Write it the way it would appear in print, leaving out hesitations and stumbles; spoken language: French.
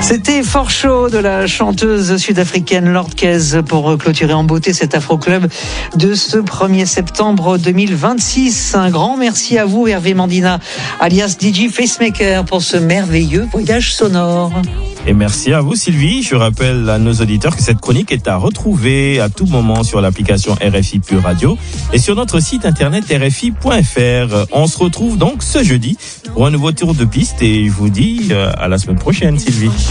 C'était fort chaud de la chanteuse sud-africaine Lord Kez pour clôturer en beauté cet Afro-Club de ce 1er septembre 2026. Un grand merci à vous Hervé Mandina, alias DJ Facemaker, pour ce merveilleux voyage sonore. Et merci à vous Sylvie. Je rappelle à nos auditeurs que cette chronique est à retrouver à tout moment sur l'application RFI Pure Radio et sur notre site internet rfi.fr. On se retrouve donc ce jeudi pour un nouveau tour de piste et je vous dis à la semaine prochaine Sylvie.